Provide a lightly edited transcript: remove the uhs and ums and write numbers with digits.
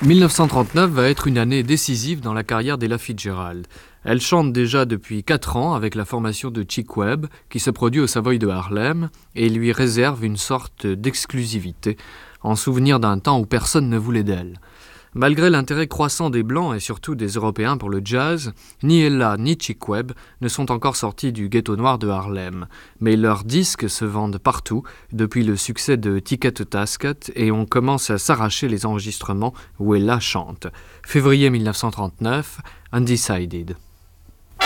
1939 va être une année décisive dans la carrière d'Ella Fitzgerald. Elle chante déjà depuis 4 ans avec la formation de Chick Webb, qui se produit au Savoy de Harlem, et lui réserve une sorte d'exclusivité, en souvenir d'un temps où personne ne voulait d'elle. Malgré l'intérêt croissant des Blancs et surtout des Européens pour le jazz, ni Ella ni Chick Webb ne sont encore sortis du ghetto noir de Harlem. Mais leurs disques se vendent partout depuis le succès de Ticket to Tasker et on commence à s'arracher les enregistrements où Ella chante. Février 1939, Undecided.